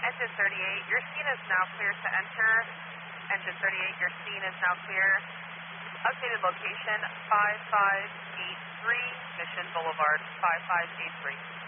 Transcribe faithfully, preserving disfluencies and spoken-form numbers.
Engine thirty-eight, your scene is now clear to enter. Engine thirty-eight, your scene is now clear. Updated location, five five eight three, Mission Boulevard, five five eight three.